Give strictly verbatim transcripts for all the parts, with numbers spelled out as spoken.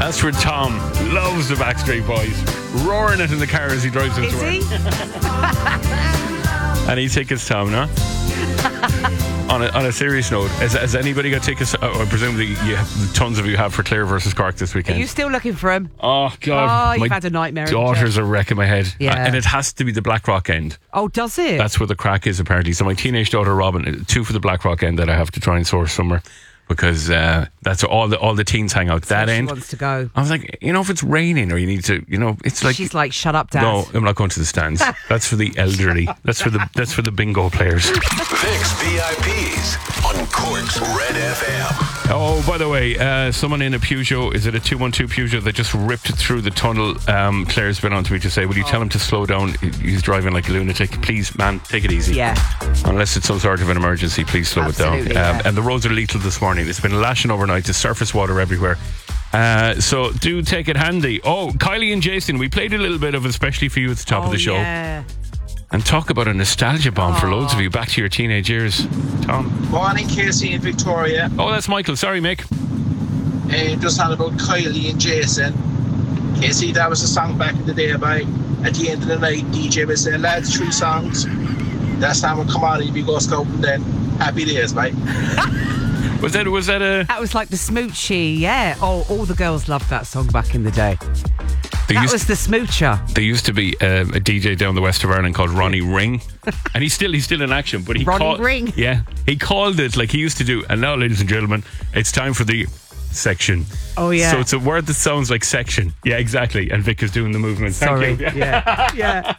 That's where Tom loves the Backstreet Boys. Roaring it in the car as he drives into Is work. he? Any tickets, Tom, no? on, a, on a serious note, has, has anybody got tickets? Or presumably you have, tons of you have for Clare versus Cork this Are weekend. you still looking for him? Oh, God. Oh, you've My had a nightmare. haven't you? daughters are wrecking my head. Yeah. Uh, and it has to be the Blackrock end. Oh, does it? That's where the crack is, apparently. So my teenage daughter, Robin, two for the Blackrock end that I have to try and source somewhere. Because uh, that's where all the all the teens hang out. That she end. wants to go. I was like, you know, if it's raining or you need to, you know, it's like. She's like, shut up, Dad. No, I'm not going to the stands. That's for the elderly. That's for the that's for the bingo players. Vic's V I Ps on Cork's Red F M. Oh, by the way, uh, someone in a Peugeot, is it a two one two Peugeot that just ripped through the tunnel? Um, Claire's been on to me to say, will you tell him to slow down? He's driving like a lunatic. Please, man, take it easy. Yeah. Unless it's some sort of an emergency, please slow Absolutely, it down. Um, yeah. And the roads are lethal this morning. It's been lashing overnight. There's surface water everywhere. Uh, so do take it handy. Oh, Kylie and Jason, we played a little bit of, especially for you at the top oh, of the show. Yeah. And talk about a nostalgia bomb for loads of you back to your teenage years. Tom. Morning, Casey and Victoria. Oh, that's Michael. Sorry, Mick. Uh, just on about Kylie and Jason. Casey, that was a song back in the day, by at the end of the night, D J was saying, lads, three songs. That song will come on and you go scouting then. Happy days, mate. Was that was that a? That was like the Smoochie, yeah. Oh, all the girls loved that song back in the day. They That used, was the Smoocher. there used to be um, a D J down the west of Ireland called Ronnie Ring, and he's still he's still in action. But he Ronnie called, Ring? yeah, he called it like he used to do. And now, ladies and gentlemen, it's time for the section. Oh, yeah. So it's a word that sounds like section. Yeah, exactly. And Vic is doing the movement. Thank Sorry. you. Yeah. Yeah.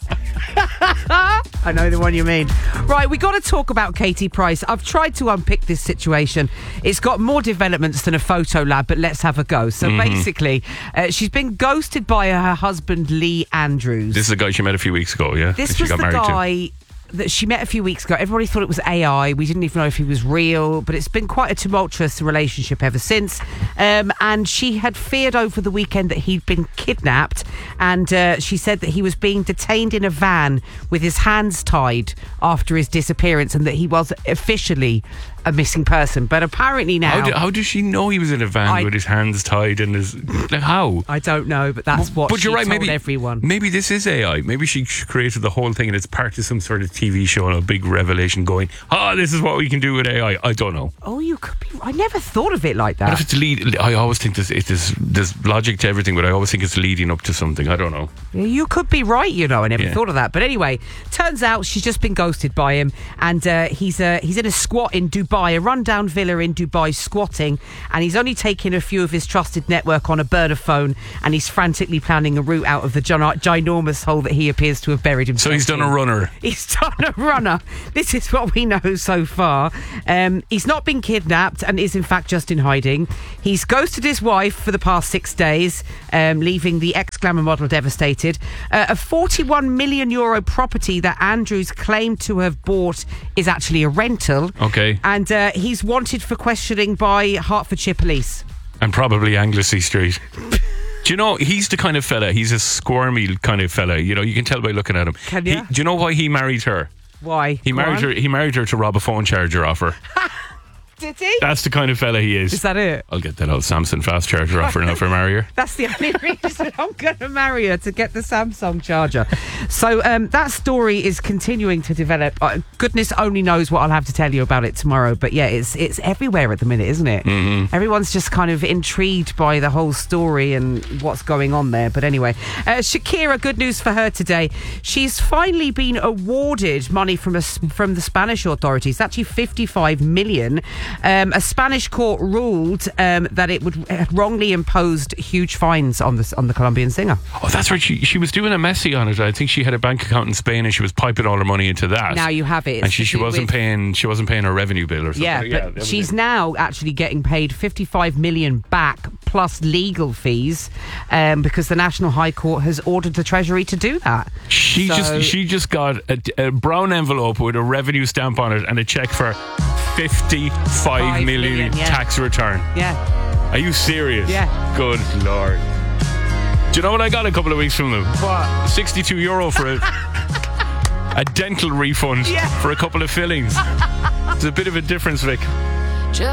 I know the one you mean. Right, we got to talk about Katie Price. I've tried to unpick this situation. It's got more developments than a photo lab, but let's have a go. So Mm-hmm. basically, uh, she's been ghosted by her husband, Lee Andrews. This is a guy she met a few weeks ago. Yeah, This that she was got the married to. guy that she met a few weeks ago. Everybody thought it was A I. We didn't even know if he was real, but it's been quite a tumultuous relationship ever since. Um, and she had feared over the weekend that he'd been kidnapped, and uh, she said that he was being detained in a van with his hands tied after his disappearance, and that he was officially a missing person. But apparently now... How, do, how does she know he was in a van I- with his hands tied and his... Like, how? I don't know, but that's what But she you're right, told maybe everyone. Maybe this is A I. Maybe she created the whole thing and it's part of some sort of T V show and a big revelation going, ah, oh, this is what we can do with A I. I don't know. Oh, you could be... I never thought of it like that. What if it's lead? I always think there's, it is, there's logic to everything, but I always think it's leading up to something. I don't know. You could be right, you know. I never Yeah. thought of that. But anyway, turns out she's just been ghosted by him, and uh, he's uh, he's in a squat in Dubai, a rundown villa in Dubai, squatting, and he's only taking a few of his trusted network on a burner phone, and he's frantically planning a route out of the gin- ginormous hole that he appears to have buried himself So he's done in. a runner. He's done a runner. This is what we know so far. Um, he's not been kidnapped and is in fact just in hiding. He's ghosted his wife for the past six days, um, leaving the ex-glamour model devastated. Uh, a forty-one million euro property that Andrews claimed to have bought is actually a rental. Okay. And uh, he's wanted for questioning by Hertfordshire police. And probably Anglesey Street. Do you know, he's the kind of fella, he's a squirmy kind of fella. You know, you can tell by looking at him. Can He- ya? do you know why he married her? Why? He Go married on. her. He married her to rob a phone charger off her. Did he? That's the kind of fella he is. Is that it? I'll get that old Samsung fast charger off her now for marry her. That's the only reason I'm going to marry her, to get the Samsung charger. So um, that story is continuing to develop. Uh, goodness only knows what I'll have to tell you about it tomorrow. But yeah, it's it's everywhere at the minute, isn't it? Mm-hmm. Everyone's just kind of intrigued by the whole story and what's going on there. But anyway, uh, Shakira, good news for her today. She's finally been awarded money from a, from the Spanish authorities. It's actually fifty-five million. Um, a Spanish court ruled um, that it would uh, wrongly imposed huge fines on the on the Colombian singer. Oh, that's right. She she was doing a messy on it. I think she had a bank account in Spain and she was piping all her money into that. Now you have it. and she, It's she to do wasn't with- paying. She wasn't paying her revenue bill or something. Yeah, that but was she's it. now actually getting paid fifty-five million back plus legal fees um, because the National High Court has ordered the Treasury to do that. She So- just she just got a, a brown envelope with a revenue stamp on it and a check for fifty-five Five million, million, yeah. tax return. Yeah. Are you serious? Yeah. Good Lord. Do you know what I got a couple of weeks from them? What? sixty-two euro for a, a dental refund Yeah. for a couple of fillings. There's a bit of a difference, Vic.